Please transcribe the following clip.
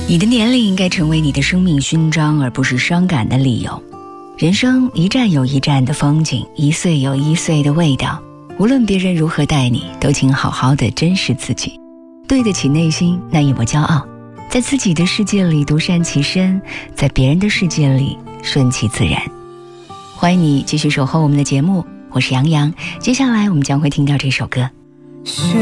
你的年龄应该成为你的生命勋章，而不是伤感的理由。人生一站有一站的风景，一岁有一岁的味道。无论别人如何待你，都请好好的珍视自己，对得起内心那一抹骄傲，在自己的世界里独善其身，在别人的世界里顺其自然。欢迎你继续守候我们的节目，我是杨洋。接下来我们将会听到这首歌。